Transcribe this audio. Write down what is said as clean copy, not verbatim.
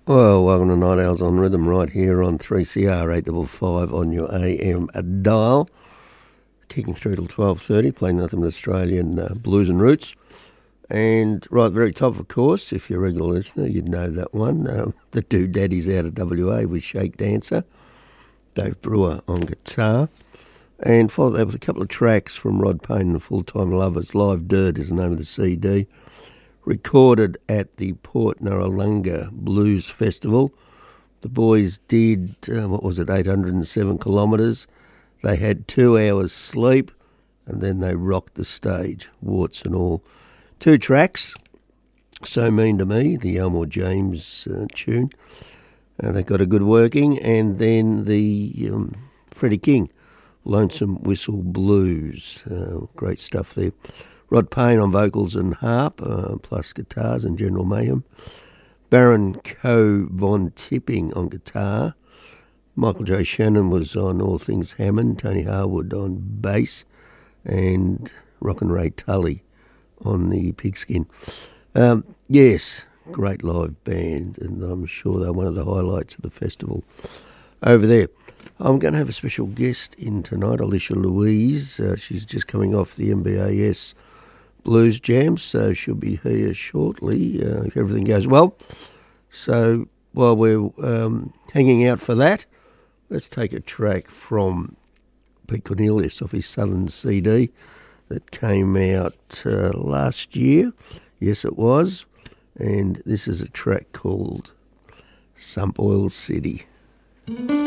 Well, welcome to Night Owls on Rhythm right here on 3CR 855 on your AM dial. Kicking through till 12:30, playing nothing but Australian blues and roots. And right at the very top, of course, if you're a regular listener, you'd know that one. The two daddies out of WA with Shake Dancer, Dave Brewer on guitar. And followed that with a couple of tracks from Rod Payne and the Full-Time Lovers. Live Dirt is the name of the CD. Recorded at the Port Narralunga Blues Festival. The boys did, 807 kilometres. They had 2 hours sleep, and then they rocked the stage, warts and all. 2 tracks, So Mean to Me, the Elmore James tune. They got a good working, and then the Freddie King, Lonesome Whistle Blues. Great stuff there. Rod Payne on vocals and harp, plus guitars and general mayhem. Baron Coe Von Tipping on guitar. Michael J. Shannon was on all things Hammond. Tony Harwood on bass. And Rockin' Ray Tully on the pigskin. Yes, great live band, and I'm sure they're one of the highlights of the festival over there. I'm going to have a special guest in tonight, Alicia Louise. She's just coming off the MBAS Blues Jam, so she'll be here shortly if everything goes well. So while we're hanging out for that, let's take a track from Pete Cornelius off his Southern CD that came out last year. Yes, it was. And this is a track called Sump Oil City.